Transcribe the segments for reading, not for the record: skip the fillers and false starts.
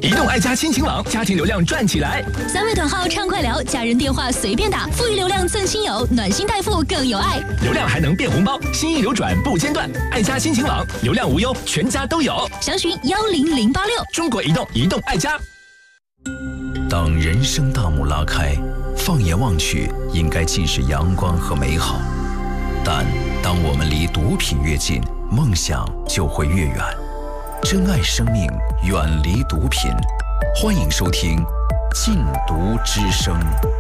移动爱家亲情网，家庭流量赚起来。 3位短号畅快聊，家人电话随便打，富裕流量赠亲友，暖心代付更有爱。 流量还能变红包，心意流转不间断。爱家亲情网，流量无忧，全家都有。 详询10086。 中国移动，移动爱家。 当人生大幕拉开，放眼望去，应该尽是阳光和美好。但当我们离毒品越近，梦想就会越远。珍爱生命，远离毒品。欢迎收听《禁毒之声》。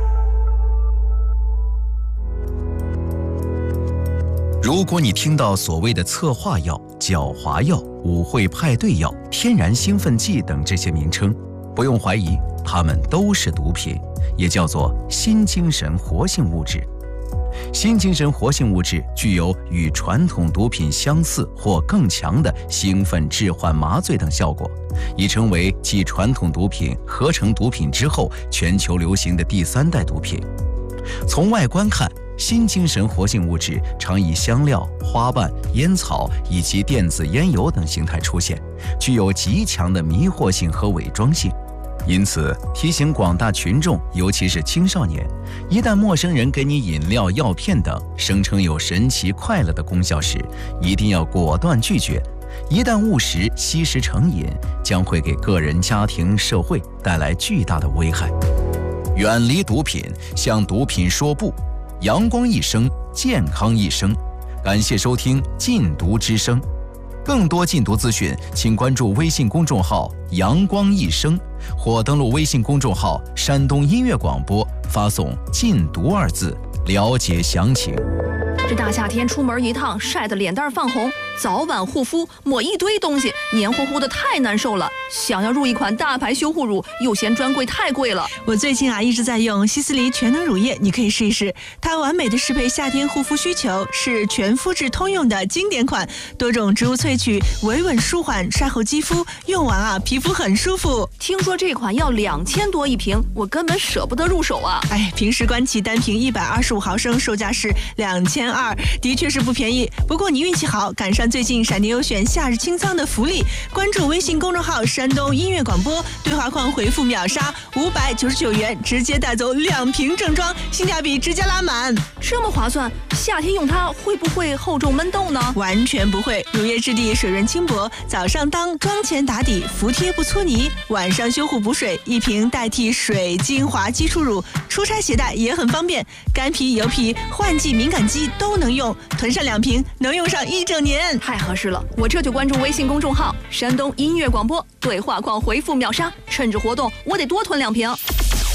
如果你听到所谓的策划药、狡猾药、舞会派对药、天然兴奋剂等这些名称，不用怀疑，它们都是毒品，也叫做新精神活性物质。新精神活性物质具有与传统毒品相似或更强的兴奋、致幻、麻醉等效果，已成为继传统毒品、合成毒品之后全球流行的第3代毒品。从外观看，新精神活性物质常以香料、花瓣、烟草以及电子烟油等形态出现，具有极强的迷惑性和伪装性。因此，提醒广大群众，尤其是青少年，一旦陌生人给你饮料、药片等声称有神奇快乐的功效时，一定要果断拒绝。一旦误食、吸食成瘾，将会给个人、家庭、社会带来巨大的危害。远离毒品，向毒品说不。阳光一生，健康一生。感谢收听《禁毒之声》。更多禁毒资讯，请关注微信公众号“阳光一生”，或登录微信公众号“山东音乐广播”，发送“禁毒”2字，了解详情。 这大夏天出门一趟，晒得脸蛋泛红，早晚护肤抹一堆东西，黏糊糊的太难受了。想要入一款大牌修护乳，又嫌专柜太贵了。 我最近一直在用希思黎全能乳液，你可以试一试。它完美的适配夏天护肤需求，是全肤质通用的经典款，多种植物萃取，维稳舒缓晒后肌肤，用完皮肤很舒服。 听说这款要2000多一瓶，我根本舍不得入手啊。 平时官旗单瓶125毫升，售价是2200，的确是不便宜。不过你运气好，赶上最近闪电优选夏日清仓的福利，关注微信公众号山东音乐广播，对话框回复秒杀599元，直接带走2瓶正装，性价比直接拉满。 这么划算，夏天用它会不会厚重闷痘呢？ 完全不会，乳液质地水润轻薄，早上当，妆前打底，服帖不搓泥，晚上修护补水，一瓶代替水精华基础乳，出差携带也很方便，干皮、油皮、换季敏感肌都能用，囤上2瓶能用上1整年， 太合适了。我这就关注微信公众号山东音乐广播，对话框回复秒杀，趁着活动我得多囤2瓶。